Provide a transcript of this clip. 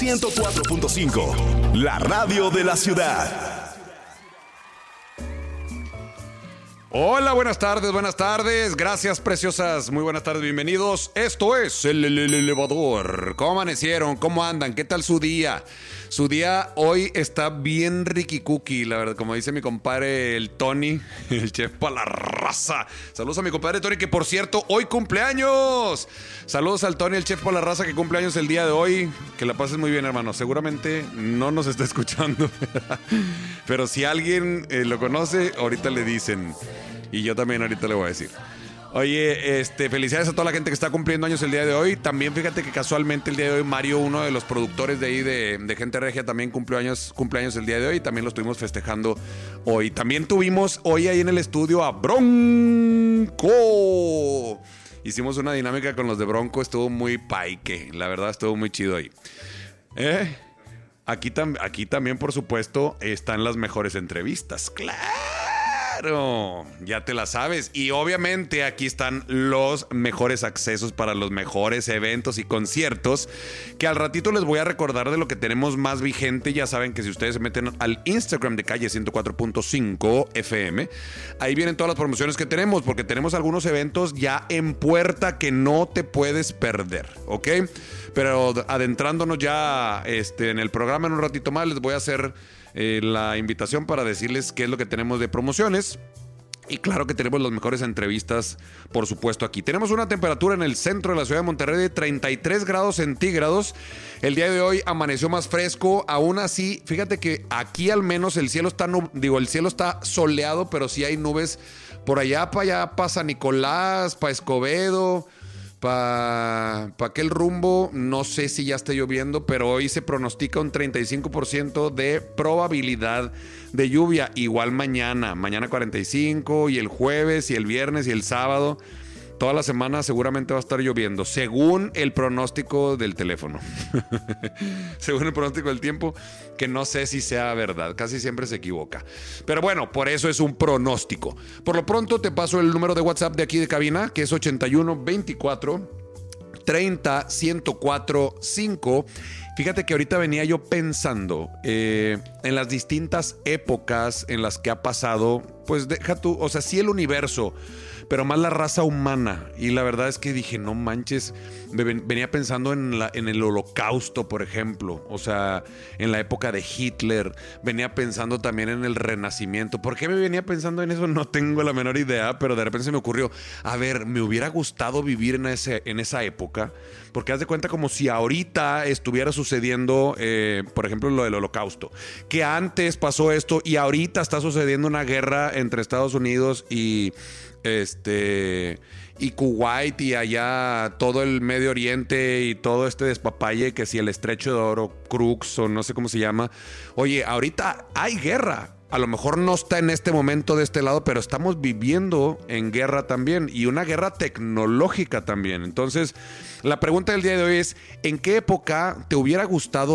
104.5, la radio de la ciudad. Hola, buenas tardes, gracias preciosas, muy buenas tardes, bienvenidos. Esto es el elevador. ¿Cómo amanecieron? ¿Cómo andan? ¿Qué tal su día? Su día hoy está bien ricky cookie, la verdad, como dice mi compadre el Tony, el chef para la raza. Saludos a mi compadre Tony, que por cierto, hoy cumpleaños. Saludos al Tony, el chef para la raza, que cumpleaños el día de hoy. Que la pases muy bien, hermano. Seguramente no nos está escuchando, pero si alguien lo conoce, ahorita le dicen. Y yo también ahorita le voy a decir. Oye, felicidades a toda la gente que está cumpliendo años el día de hoy. También fíjate que casualmente el día de hoy Mario, uno de los productores de ahí de Gente Regia, también cumpleaños el día de hoy. También lo estuvimos festejando hoy. También tuvimos hoy ahí en el estudio a Bronco. Hicimos una dinámica con los de Bronco, estuvo muy paique. La verdad estuvo muy chido ahí. Aquí también, por supuesto, están las mejores entrevistas. ¡Claro! Ya te la sabes. Y obviamente aquí están los mejores accesos para los mejores eventos y conciertos, que al ratito les voy a recordar de lo que tenemos más vigente. Ya saben que si ustedes se meten al Instagram de Calle 104.5 FM, ahí vienen todas las promociones que tenemos, porque tenemos algunos eventos ya en puerta que no te puedes perder, ¿ok? Pero adentrándonos ya en el programa en un ratito más, les voy a hacer la invitación para decirles qué es lo que tenemos de promociones. Y claro que tenemos las mejores entrevistas, por supuesto, aquí. Tenemos una temperatura en el centro de la ciudad de Monterrey de 33 grados centígrados. El día de hoy amaneció más fresco. Aún así, fíjate que aquí al menos el cielo está soleado, pero sí hay nubes por allá, para San Nicolás, para Escobedo, para aquel rumbo. No sé si ya está lloviendo, pero hoy se pronostica un 35% de probabilidad de lluvia. Igual mañana 45, y el jueves y el viernes y el sábado. Toda la semana seguramente va a estar lloviendo, según el pronóstico del teléfono. Según el pronóstico del tiempo, que no sé si sea verdad. Casi siempre se equivoca. Pero bueno, por eso es un pronóstico. Por lo pronto te paso el número de WhatsApp de aquí de cabina, que es 81 24 30 104 5. Fíjate que ahorita venía yo pensando en las distintas épocas en las que ha pasado, pues deja tú, o sea, sí el universo, pero más la raza humana. Y la verdad es que dije, no manches, venía pensando en el Holocausto, por ejemplo. O sea, en la época de Hitler. Venía pensando también en el Renacimiento. ¿Por qué me venía pensando en eso? No tengo la menor idea, pero de repente se me ocurrió, a ver, me hubiera gustado vivir en esa época, porque haz de cuenta como si ahorita estuviera sucediendo, por ejemplo, lo del Holocausto. Que antes pasó esto y ahorita está sucediendo una guerra entre Estados Unidos y Kuwait, y allá todo el Medio Oriente y todo este despapalle, que si el Estrecho de Oro, Crux o no sé cómo se llama. Oye, ahorita hay guerra. A lo mejor no está en este momento de este lado, pero estamos viviendo en guerra también, y una guerra tecnológica también. Entonces, la pregunta del día de hoy es, ¿en qué época te hubiera gustado